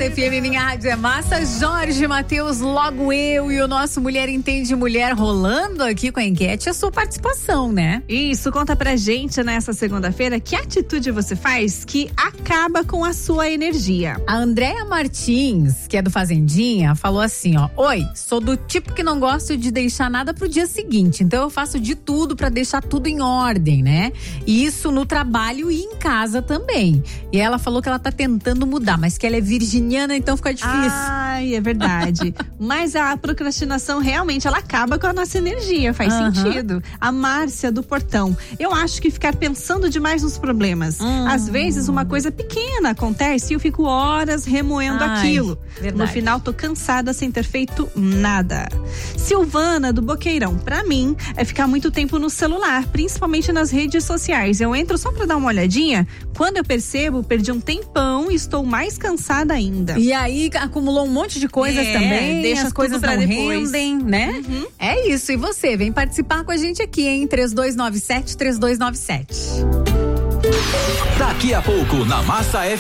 Massa FM, minha rádio é Massa. Jorge Matheus, logo eu e o nosso Mulher Entende Mulher rolando aqui com a enquete, a sua participação, né? Isso, conta pra gente nessa segunda-feira que atitude você faz que acaba com a sua energia. A Andréia Martins, que é do Fazendinha, falou assim, ó: oi, sou do tipo que não gosto de deixar nada pro dia seguinte, então eu faço de tudo pra deixar tudo em ordem, né? E isso no trabalho e em casa também. E ela falou que ela tá tentando mudar, mas que ela é virginiana, então fica difícil. Ai, é verdade. Mas a procrastinação realmente, ela acaba com a nossa energia, faz sentido. A Márcia do Portão: eu acho que ficar pensando demais nos problemas. Às vezes uma coisa pequena acontece e eu fico horas remoendo aquilo. Verdade. No final tô cansada sem ter feito nada. Silvana do Boqueirão: pra mim é ficar muito tempo no celular, principalmente nas redes sociais. Eu entro só pra dar uma olhadinha, quando eu percebo, perdi um tempão e estou mais cansada ainda. E aí acumulou um monte de coisas também, deixa as coisas pra não depois. rendem, né? É isso, e você, vem participar com a gente aqui, hein? 3297-3297. Daqui a pouco, na Massa